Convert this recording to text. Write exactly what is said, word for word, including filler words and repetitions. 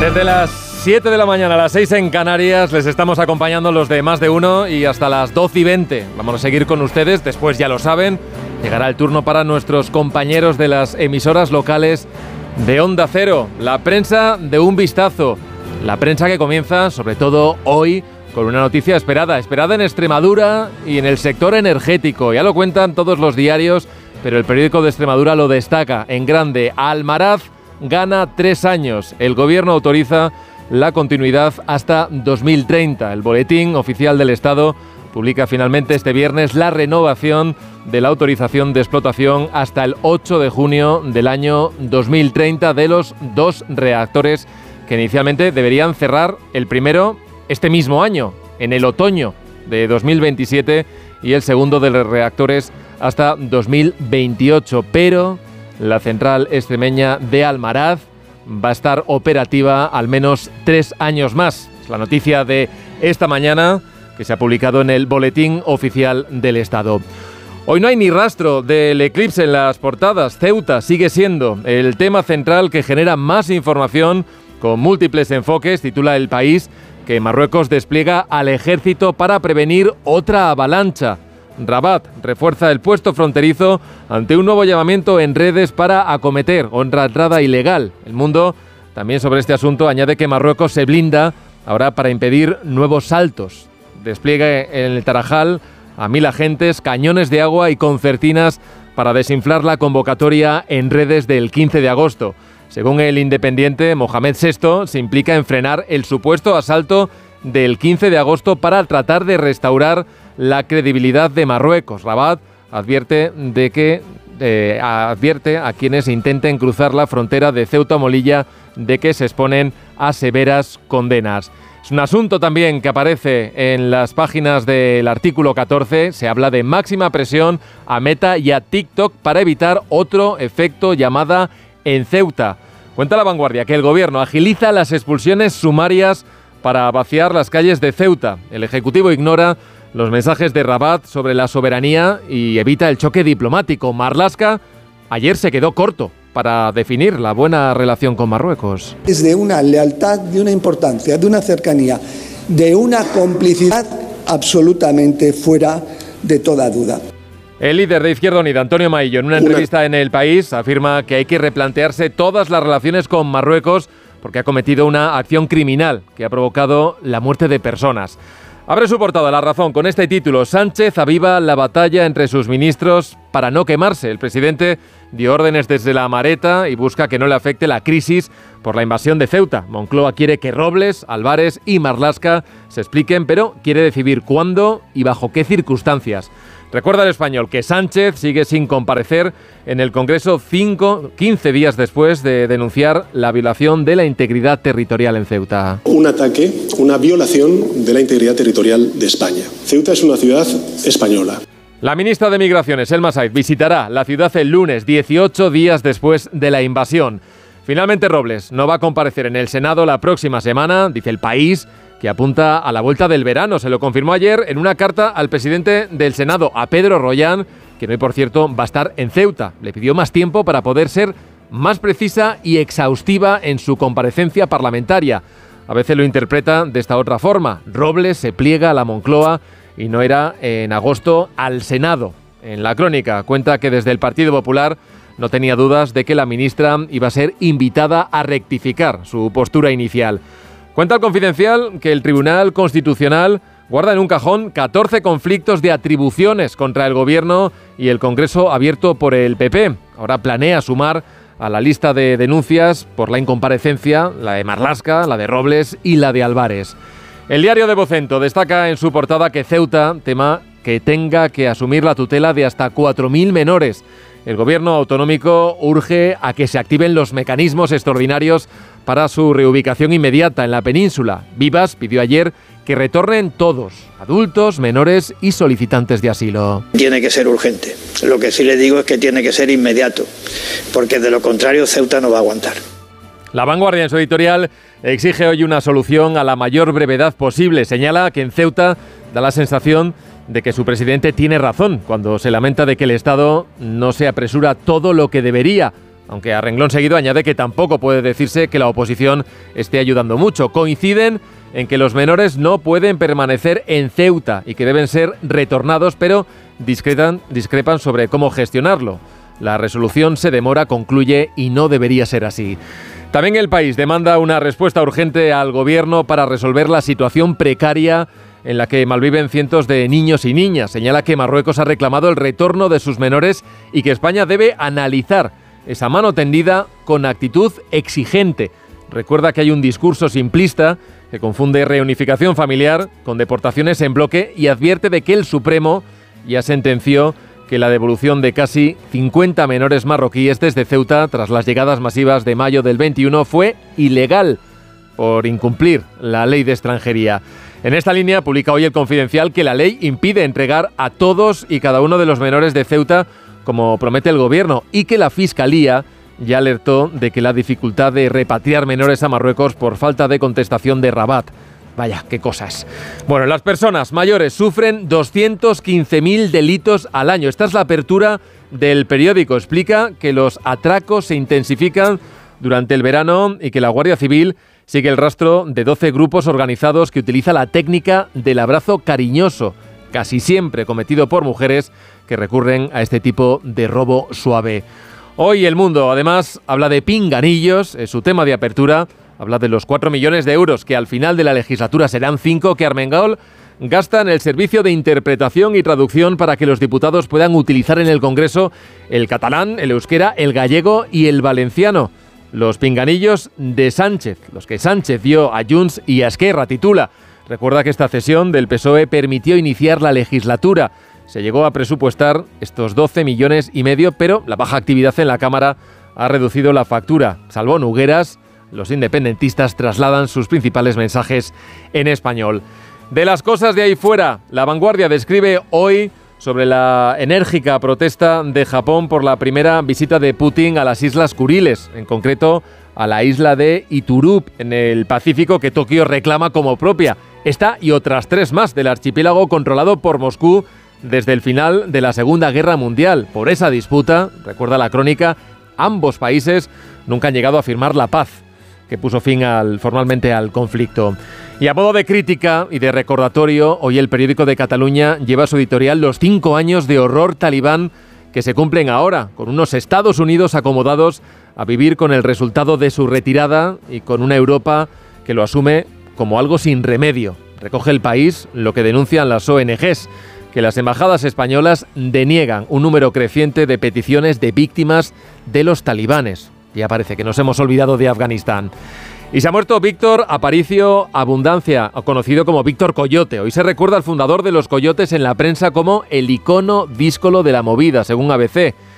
Desde las siete de la mañana a las seis en Canarias les estamos acompañando los de Más de Uno y hasta las doce y veinte. Vamos a seguir con ustedes, después ya lo saben, llegará el turno para nuestros compañeros de las emisoras locales de Onda Cero. La prensa de un vistazo, la prensa que comienza sobre todo hoy con una noticia esperada, esperada en Extremadura y en el sector energético. Ya lo cuentan todos los diarios, pero el periódico de Extremadura lo destaca en grande. Almaraz gana tres años. El gobierno autoriza la continuidad hasta dos mil treinta. El Boletín Oficial del Estado publica finalmente este viernes la renovación de la autorización de explotación hasta el ocho de junio del año dos mil treinta de los dos reactores que inicialmente deberían cerrar, el primero este mismo año, en el otoño de dos mil veintisiete, y el segundo de los reactores hasta dos mil veintiocho. Pero la central extremeña de Almaraz va a estar operativa al menos tres años más. Es la noticia de esta mañana que se ha publicado en el Boletín Oficial del Estado. Hoy no hay ni rastro del eclipse en las portadas. Ceuta sigue siendo el tema central que genera más información con múltiples enfoques. Titula El País que Marruecos despliega al ejército para prevenir otra avalancha. Rabat refuerza el puesto fronterizo ante un nuevo llamamiento en redes para acometer otra entrada ilegal. El Mundo, también sobre este asunto, añade que Marruecos se blinda ahora para impedir nuevos saltos. Despliega en el Tarajal a mil agentes, cañones de agua y concertinas para desinflar la convocatoria en redes del quince de agosto. Según el Independiente, Mohamed sexto se implica en frenar el supuesto asalto del quince de agosto para tratar de restaurar la credibilidad de Marruecos. Rabat advierte de que eh, advierte a quienes intenten cruzar la frontera de Ceuta a Melilla de que se exponen a severas condenas. Es un asunto también que aparece en las páginas del artículo catorce. Se habla de máxima presión a Meta y a TikTok para evitar otro efecto llamada en Ceuta. Cuenta La Vanguardia que el gobierno agiliza las expulsiones sumarias para vaciar las calles de Ceuta. El Ejecutivo ignora los mensajes de Rabat sobre la soberanía y evita el choque diplomático. Marlaska ayer se quedó corto para definir la buena relación con Marruecos. Es de una lealtad, de una importancia, de una cercanía, de una complicidad absolutamente fuera de toda duda. El líder de Izquierda Unida, Antonio Maillo, en una entrevista en El País, afirma que hay que replantearse todas las relaciones con Marruecos porque ha cometido una acción criminal que ha provocado la muerte de personas. Abre su portada La Razón con este título: Sánchez aviva la batalla entre sus ministros para no quemarse. El presidente dio órdenes desde la Mareta y busca que no le afecte la crisis por la invasión de Ceuta. Moncloa quiere que Robles, Álvarez y Marlaska se expliquen, pero quiere decidir cuándo y bajo qué circunstancias. Recuerda El Español que Sánchez sigue sin comparecer en el Congreso cinco, quince días después de denunciar la violación de la integridad territorial en Ceuta. Un ataque, una violación de la integridad territorial de España. Ceuta es una ciudad española. La ministra de Migraciones, Elma Said, visitará la ciudad el lunes, dieciocho días después de la invasión. Finalmente Robles no va a comparecer en el Senado la próxima semana, dice El País, que apunta a la vuelta del verano. Se lo confirmó ayer en una carta al presidente del Senado, a Pedro Rollán, que hoy, por cierto, va a estar en Ceuta. Le pidió más tiempo para poder ser más precisa y exhaustiva en su comparecencia parlamentaria. A veces lo interpreta de esta otra forma. Robles se pliega a la Moncloa y no irá en agosto al Senado. En la crónica cuenta que desde el Partido Popular no tenía dudas de que la ministra iba a ser invitada a rectificar su postura inicial. Cuenta El Confidencial que el Tribunal Constitucional guarda en un cajón catorce conflictos de atribuciones contra el Gobierno y el Congreso abierto por el P P. Ahora planea sumar a la lista de denuncias por la incomparecencia la de Marlaska, la de Robles y la de Álvarez. El diario de Vocento destaca en su portada que Ceuta tema que tenga que asumir la tutela de hasta cuatro mil menores. El gobierno autonómico urge a que se activen los mecanismos extraordinarios para su reubicación inmediata en la península. Vivas pidió ayer que retornen todos, adultos, menores y solicitantes de asilo. Tiene que ser urgente. Lo que sí le digo es que tiene que ser inmediato, porque de lo contrario Ceuta no va a aguantar. La Vanguardia en su editorial exige hoy una solución a la mayor brevedad posible. Señala que en Ceuta da la sensación de que su presidente tiene razón cuando se lamenta de que el Estado no se apresura todo lo que debería, aunque a renglón seguido añade que tampoco puede decirse que la oposición esté ayudando mucho. Coinciden en que los menores no pueden permanecer en Ceuta y que deben ser retornados, pero discrepan, discrepan sobre cómo gestionarlo. La resolución se demora, concluye, y no debería ser así. También El País demanda una respuesta urgente al gobierno para resolver la situación precaria en la que malviven cientos de niños y niñas. Señala que Marruecos ha reclamado el retorno de sus menores y que España debe analizar esa mano tendida con actitud exigente. Recuerda que hay un discurso simplista que confunde reunificación familiar con deportaciones en bloque y advierte de que el Supremo ya sentenció que la devolución de casi cincuenta menores marroquíes desde Ceuta tras las llegadas masivas de mayo del veintiuno fue ilegal por incumplir la ley de extranjería. En esta línea publica hoy El Confidencial que la ley impide entregar a todos y cada uno de los menores de Ceuta como promete el gobierno y que la Fiscalía ya alertó de que la dificultad de repatriar menores a Marruecos por falta de contestación de Rabat. Vaya, qué cosas. Bueno, las personas mayores sufren doscientos quince mil delitos al año. Esta es la apertura del periódico. Explica que los atracos se intensifican durante el verano y que la Guardia Civil sigue el rastro de doce grupos organizados que utilizan la técnica del abrazo cariñoso, casi siempre cometido por mujeres que recurren a este tipo de robo suave. Hoy El Mundo, además, habla de pinganillos, es su tema de apertura. Habla de los cuatro millones de euros que al final de la legislatura serán cinco que Armengol gasta en el servicio de interpretación y traducción para que los diputados puedan utilizar en el Congreso el catalán, el euskera, el gallego y el valenciano. Los pinganillos de Sánchez, los que Sánchez dio a Junts y a Esquerra, titula. Recuerda que esta cesión del P S O E permitió iniciar la legislatura. Se llegó a presupuestar estos doce millones y medio, pero la baja actividad en la Cámara ha reducido la factura. Salvo Nogueras, los independentistas trasladan sus principales mensajes en español. De las cosas de ahí fuera, La Vanguardia describe hoy sobre la enérgica protesta de Japón por la primera visita de Putin a las Islas Kuriles, en concreto a la isla de Iturup, en el Pacífico, que Tokio reclama como propia. Esta y otras tres más del archipiélago controlado por Moscú desde el final de la Segunda Guerra Mundial. Por esa disputa, recuerda la crónica, ambos países nunca han llegado a firmar la paz que puso fin al, formalmente al conflicto. Y a modo de crítica y de recordatorio, hoy el periódico de Cataluña lleva a su editorial los cinco años de horror talibán que se cumplen ahora, con unos Estados Unidos acomodados a vivir con el resultado de su retirada y con una Europa que lo asume como algo sin remedio. Recoge El País lo que denuncian las O N Ges, que las embajadas españolas deniegan un número creciente de peticiones de víctimas de los talibanes. Ya parece que nos hemos olvidado de Afganistán. Y se ha muerto Víctor Aparicio Abundancia, conocido como Víctor Coyote. Hoy se recuerda al fundador de los Coyotes en la prensa como el icono díscolo de la movida, según A B C.